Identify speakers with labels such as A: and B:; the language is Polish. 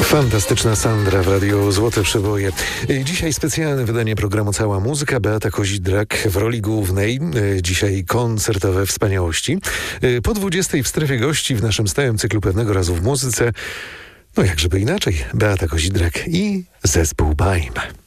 A: Fantastyczna Sandra w Radiu Złote Przeboje. Dzisiaj specjalne wydanie programu Cała Muzyka. Beata Kozidrak w roli głównej. Dzisiaj koncertowe wspaniałości. Po 20 w strefie gości w naszym stałym cyklu Pewnego Razu w Muzyce. No jakżeby inaczej. Beata Kozidrak i zespół BAIM.